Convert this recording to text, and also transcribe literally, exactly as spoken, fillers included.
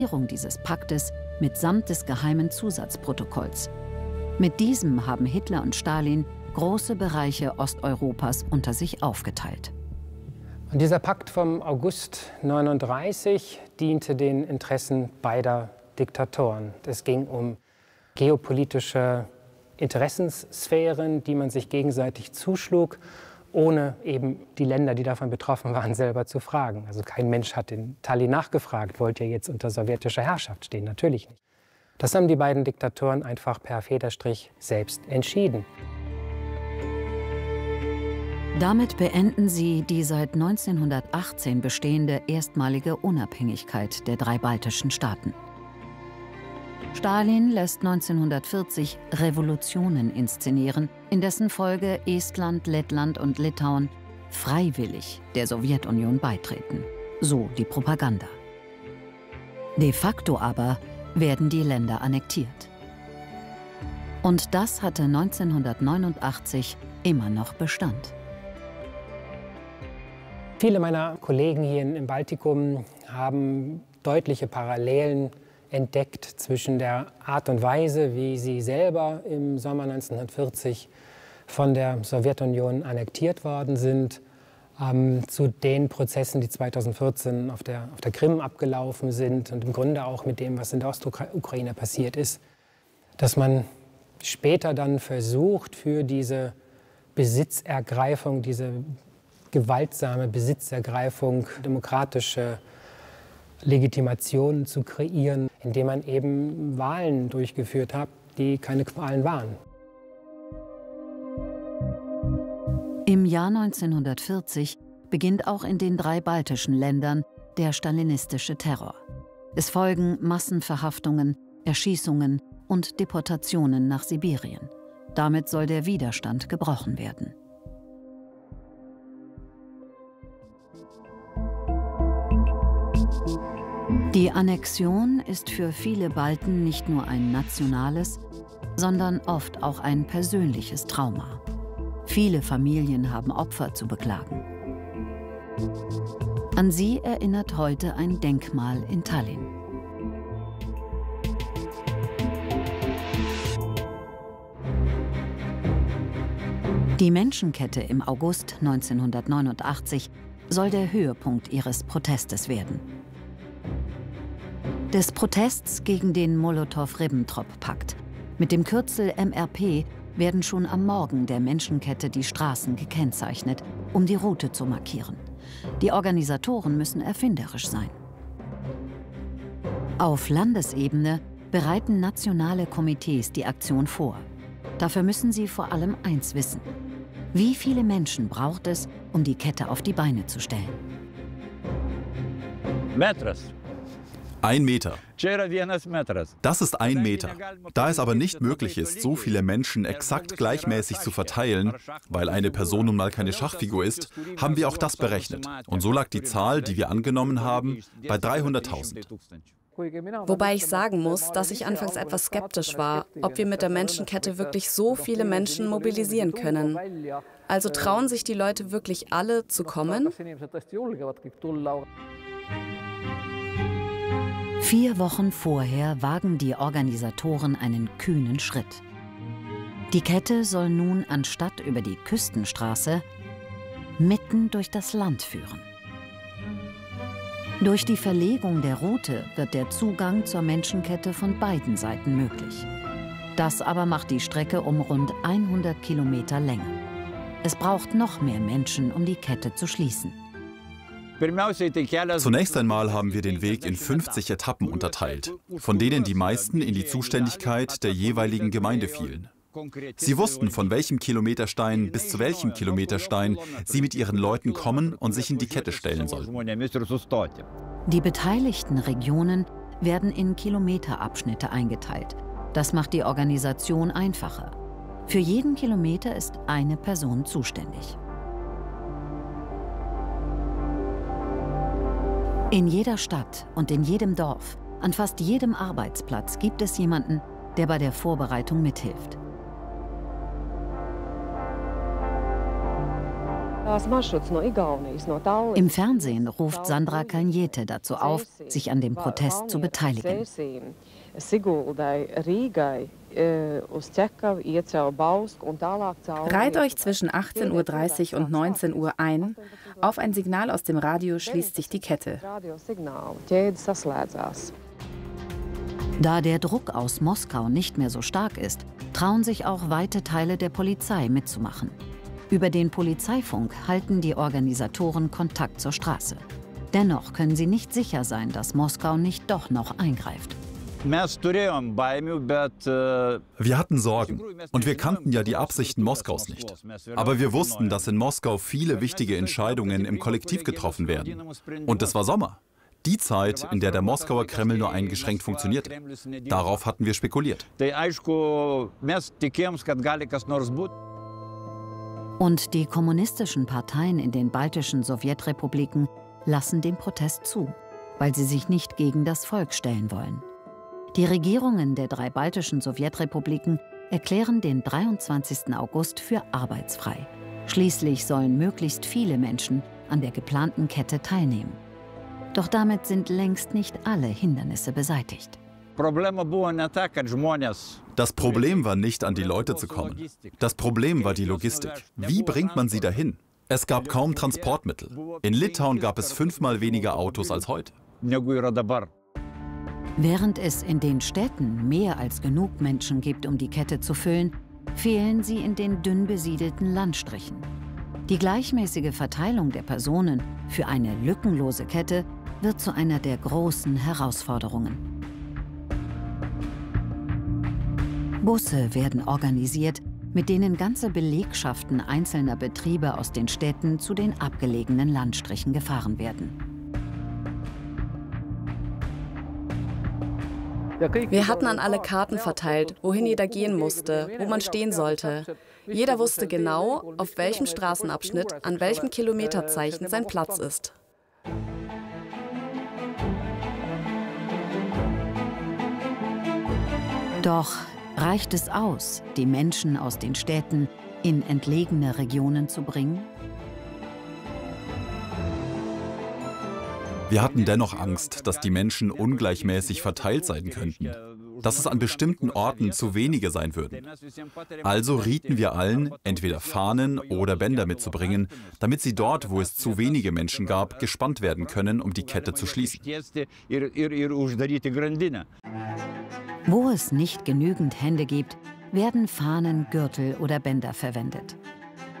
dieses Paktes mitsamt des geheimen Zusatzprotokolls. Mit diesem haben Hitler und Stalin große Bereiche Osteuropas unter sich aufgeteilt. Und dieser Pakt vom August neununddreißig diente den Interessen beider Diktatoren. Es ging um geopolitische Interessenssphären, die man sich gegenseitig zuschlug, ohne eben die Länder, die davon betroffen waren, selber zu fragen. Also kein Mensch hat in Tallinn nachgefragt, wollt ihr jetzt unter sowjetischer Herrschaft stehen? Natürlich nicht. Das haben die beiden Diktatoren einfach per Federstrich selbst entschieden. Damit beenden sie die seit neunzehnhundertachtzehn bestehende erstmalige Unabhängigkeit der drei baltischen Staaten. Stalin lässt neunzehnhundertvierzig Revolutionen inszenieren, in dessen Folge Estland, Lettland und Litauen freiwillig der Sowjetunion beitreten. So die Propaganda. De facto aber werden die Länder annektiert. Und das hatte neunzehnhundertneunundachtzig immer noch Bestand. Viele meiner Kollegen hier im Baltikum haben deutliche Parallelen entdeckt zwischen der Art und Weise, wie sie selber im Sommer neunzehnhundertvierzig von der Sowjetunion annektiert worden sind, ähm, zu den Prozessen, die zweitausendvierzehn auf der, auf der Krim abgelaufen sind und im Grunde auch mit dem, was in der Ostukraine passiert ist, dass man später dann versucht, für diese Besitzergreifung, diese gewaltsame Besitzergreifung, demokratische Legitimationen zu kreieren, indem man eben Wahlen durchgeführt hat, die keine Wahlen waren. Im Jahr neunzehnhundertvierzig beginnt auch in den drei baltischen Ländern der stalinistische Terror. Es folgen Massenverhaftungen, Erschießungen und Deportationen nach Sibirien. Damit soll der Widerstand gebrochen werden. Die Annexion ist für viele Balten nicht nur ein nationales, sondern oft auch ein persönliches Trauma. Viele Familien haben Opfer zu beklagen. An sie erinnert heute ein Denkmal in Tallinn. Die Menschenkette im August neunzehnhundertneunundachtzig soll der Höhepunkt ihres Protestes werden. Des Protests gegen den Molotow-Ribbentrop-Pakt. Mit dem Kürzel M R P werden schon am Morgen der Menschenkette die Straßen gekennzeichnet, um die Route zu markieren. Die Organisatoren müssen erfinderisch sein. Auf Landesebene bereiten nationale Komitees die Aktion vor. Dafür müssen sie vor allem eins wissen: Wie viele Menschen braucht es, um die Kette auf die Beine zu stellen? Metros. Ein Meter. Das ist ein Meter. Da es aber nicht möglich ist, so viele Menschen exakt gleichmäßig zu verteilen, weil eine Person nun mal keine Schachfigur ist, haben wir auch das berechnet. Und so lag die Zahl, die wir angenommen haben, bei dreihunderttausend. Wobei ich sagen muss, dass ich anfangs etwas skeptisch war, ob wir mit der Menschenkette wirklich so viele Menschen mobilisieren können. Also trauen sich die Leute wirklich alle zu kommen? Vier Wochen vorher wagen die Organisatoren einen kühnen Schritt. Die Kette soll nun anstatt über die Küstenstraße mitten durch das Land führen. Durch die Verlegung der Route wird der Zugang zur Menschenkette von beiden Seiten möglich. Das aber macht die Strecke um rund hundert Kilometer länger. Es braucht noch mehr Menschen, um die Kette zu schließen. Zunächst einmal haben wir den Weg in fünfzig Etappen unterteilt, von denen die meisten in die Zuständigkeit der jeweiligen Gemeinde fielen. Sie wussten, von welchem Kilometerstein bis zu welchem Kilometerstein sie mit ihren Leuten kommen und sich in die Kette stellen sollten. Die beteiligten Regionen werden in Kilometerabschnitte eingeteilt. Das macht die Organisation einfacher. Für jeden Kilometer ist eine Person zuständig. In jeder Stadt und in jedem Dorf, an fast jedem Arbeitsplatz gibt es jemanden, der bei der Vorbereitung mithilft. Im Fernsehen ruft Sandra Kalniete dazu auf, sich an dem Protest zu beteiligen. Reiht euch zwischen achtzehn Uhr dreißig und neunzehn Uhr ein. Auf ein Signal aus dem Radio schließt sich die Kette. Da der Druck aus Moskau nicht mehr so stark ist, trauen sich auch weite Teile der Polizei mitzumachen. Über den Polizeifunk halten die Organisatoren Kontakt zur Straße. Dennoch können sie nicht sicher sein, dass Moskau nicht doch noch eingreift. Wir hatten Sorgen und wir kannten ja die Absichten Moskaus nicht. Aber wir wussten, dass in Moskau viele wichtige Entscheidungen im Kollektiv getroffen werden. Und es war Sommer. Die Zeit, in der der Moskauer Kreml nur eingeschränkt funktionierte. Darauf hatten wir spekuliert. Und die kommunistischen Parteien in den baltischen Sowjetrepubliken lassen den Protest zu, weil sie sich nicht gegen das Volk stellen wollen. Die Regierungen der drei baltischen Sowjetrepubliken erklären den dreiundzwanzigsten August für arbeitsfrei. Schließlich sollen möglichst viele Menschen an der geplanten Kette teilnehmen. Doch damit sind längst nicht alle Hindernisse beseitigt. Das Problem war nicht, an die Leute zu kommen. Das Problem war die Logistik. Wie bringt man sie dahin? Es gab kaum Transportmittel. In Litauen gab es fünfmal weniger Autos als heute. Während es in den Städten mehr als genug Menschen gibt, um die Kette zu füllen, fehlen sie in den dünn besiedelten Landstrichen. Die gleichmäßige Verteilung der Personen für eine lückenlose Kette wird zu einer der großen Herausforderungen. Busse werden organisiert, mit denen ganze Belegschaften einzelner Betriebe aus den Städten zu den abgelegenen Landstrichen gefahren werden. Wir hatten an alle Karten verteilt, wohin jeder gehen musste, wo man stehen sollte. Jeder wusste genau, auf welchem Straßenabschnitt, an welchem Kilometerzeichen sein Platz ist. Doch reicht es aus, die Menschen aus den Städten in entlegene Regionen zu bringen? Wir hatten dennoch Angst, dass die Menschen ungleichmäßig verteilt sein könnten, dass es an bestimmten Orten zu wenige sein würden. Also rieten wir allen, entweder Fahnen oder Bänder mitzubringen, damit sie dort, wo es zu wenige Menschen gab, gespannt werden können, um die Kette zu schließen. Wo es nicht genügend Hände gibt, werden Fahnen, Gürtel oder Bänder verwendet.